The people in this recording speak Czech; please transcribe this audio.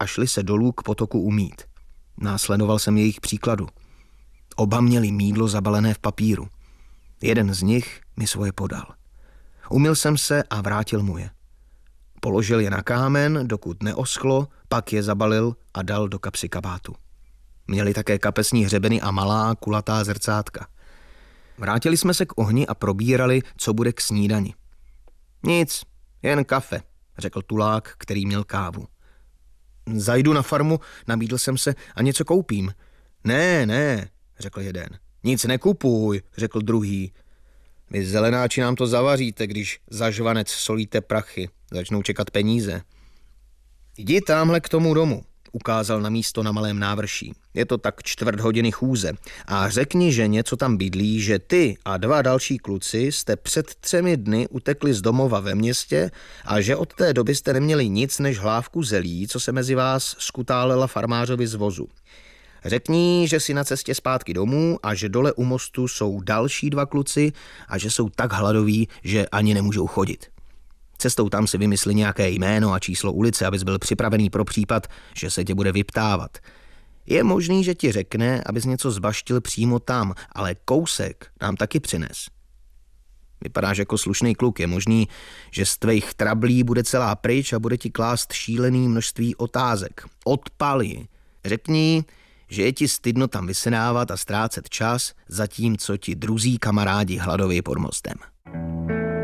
a šli se dolů k potoku umýt. Následoval jsem jejich příkladu. Oba měli mýdlo zabalené v papíru. Jeden z nich mi svoje podal. Umyl jsem se a vrátil mu je. Položil je na kámen, dokud neoschlo, pak je zabalil a dal do kapsy kabátu. Měli také kapesní hřebeny a malá kulatá zrcátka. Vrátili jsme se k ohni a probírali, co bude k snídani. Nic, jen kafe, řekl tulák, který měl kávu. Zajdu na farmu, nabídl jsem se, a něco koupím. Ne, řekl jeden. Nic nekupuj, řekl druhý. Vy zelenáči nám to zavaříte, když za žvanec solíte prachy. Začnou čekat peníze. Jdi tamhle k tomu domu, ukázal na místo na malém návrší. Je to tak 1/4 hodiny chůze. A řekni ženě, co tam bydlí, že ty a 2 další kluci jste před 3 dny utekli z domova ve městě a že od té doby jste neměli nic než hlávku zelí, co se mezi vás skutálela farmářovi z vozu. Řekni, že si na cestě zpátky domů a že dole u mostu jsou další 2 kluci a že jsou tak hladoví, že ani nemůžou chodit. Cestou tam si vymysli nějaké jméno a číslo ulice, abys byl připravený pro případ, že se tě bude vyptávat. Je možný, že ti řekne, abys něco zbaštil přímo tam, ale kousek nám taky přines. Vypadáš jako slušný kluk, je možný, že z tvých trablí bude celá pryč a bude ti klást šílený množství otázek. Odpali. Řekni, že je ti stydno tam vysedávat a ztrácet čas, zatímco ti druzí kamarádi hladoví pod mostem.